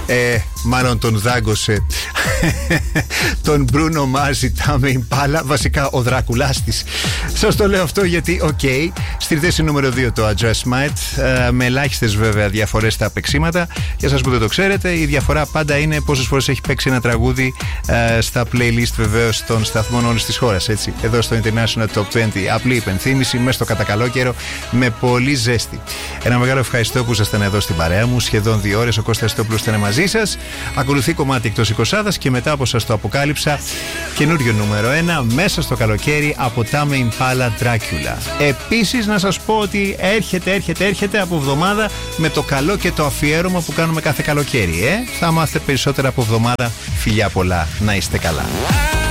Μάλλον τον δάγκωσε τον Μπρούνο Μάρς, Τάμε Ιμπάλα. Βασικά ο Δράκουλάς της. Σας το λέω αυτό γιατί, στη θέση νούμερο 2 το Address Might, με ελάχιστες βέβαια διαφορές στα παίξήματα. Για σας που δεν το ξέρετε, η διαφορά πάντα είναι πόσες φορές έχει παίξει ένα τραγούδι στα playlist βεβαίως των σταθμών όλης της χώρας. Έτσι. Εδώ στο International Top 20, απλή υπενθύμηση, μέσα στο κατακαλό καιρό, με πολύ ζέστη. Ένα μεγάλο ευχαριστώ που ήσασταν εδώ στην παρέα μου. Σχεδόν 2 ώρες ο Κώστας Τόπουλος ήταν μαζί σας. Ακολουθεί κομμάτι εκτός 20 και μετά, όπως σας το αποκάλυψα, καινούριο νούμερο 1 μέσα στο καλοκαίρι από Tame Impala Dracula. Επίσης να σας πω ότι έρχεται από εβδομάδα με το καλό και το αφιέρωμα που κάνουμε κάθε καλοκαίρι. Θα μάθετε περισσότερα από εβδομάδα. Φιλιά πολλά, να είστε καλά.